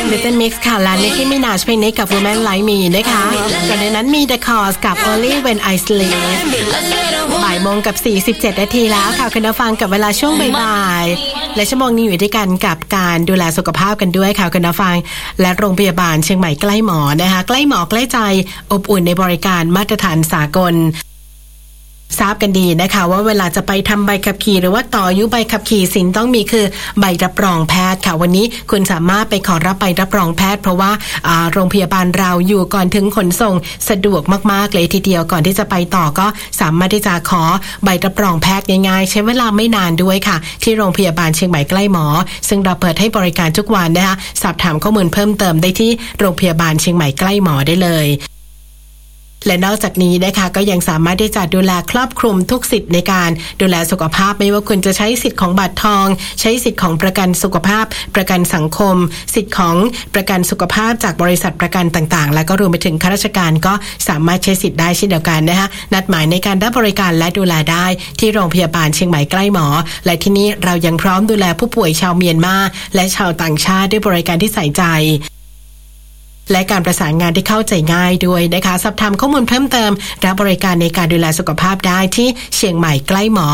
Little Mix ค่ะและ Nicki Minaj เพลงนี้กับ Woman Like Me นะคะก่อนในนั้นมี The Cause กับ Only When I Sleep บ่ายโมงกับ47นาทีแล้วค่ะคุณผู้ฟังกับเวลาช่วงบ่ายๆและชั่วโมงนี้อยู่ด้วยกันกับการดูแลสุขภาพกันด้วยค่ะคุณผู้ฟังและโรงพยาบาลเชียงใหม่ใกล้หมอนะคะใกล้หมอใกล้ใจอบอุ่นในบริการมาตรฐานสากลทราบกันดีนะคะว่าเวลาจะไปทำใบขับขี่หรือว่าต่ออายุใบขับขี่สิ่งต้องมีคือใบรับรองแพทย์ค่ะวันนี้คุณสามารถไปขอรับใบรับรองแพทย์เพราะว่าโรงพยาบาลเราอยู่ก่อนถึงขนส่งสะดวกมากๆเลยทีเดียวก่อนที่จะไปต่อก็สามารถที่จะขอใบรับรองแพทย์ง่ายๆใช้เวลาไม่นานด้วยค่ะที่โรงพยาบาลเชียงใหม่ใกล้หมอซึ่งเราเปิดให้บริการทุกวันนะคะสอบถามข้อมูลเพิ่มเติมได้ที่โรงพยาบาลเชียงใหม่ใกล้หมอได้เลยและนอกจากนี้นะคะก็ยังสามารถที่จะดูแลครอบคลุมทุกสิทธิ์ในการดูแลสุขภาพไม่ว่าคุณจะใช้สิทธิ์ของบัตรทองใช้สิทธิ์ของประกันสุขภาพประกันสังคมสิทธิ์ของประกันสุขภาพจากบริษัทประกันต่างๆและก็รวมไปถึงข้าราชการก็สามารถใช้สิทธิ์ได้เช่นเดียวกันนะคะนัดหมายในการรับบริการและดูแลได้ที่โรงพยาบาลเชียงใหม่ใกล้หมอและที่นี้เรายังพร้อมดูแลผู้ป่วยชาวเมียนมาและชาวต่างชาติด้วยบริการที่ใส่ใจและการประสานงานที่เข้าใจง่ายด้วยนะคะสอบถามข้อมูลเพิ่มเติมรับบริการในการดูแลสุขภาพได้ที่เชียงใหม่ใกล้หมอ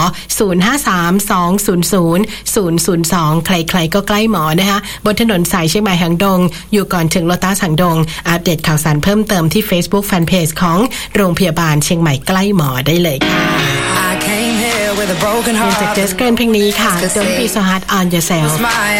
053-200-002ใครๆก็ใกล้หมอนะคะบนถนนสายเชียงใหม่หางดงอยู่ก่อนถึงโลตัสหางดงอัปเดตข่าวสารเพิ่มเติมที่ Facebook Fanpage ของโรงพยาบาลเชียงใหม่ใกล้หมอได้เลยค่ะเรียนจากเจสเกรนเพลงนี้ค่ะ Don't be so hard on yourself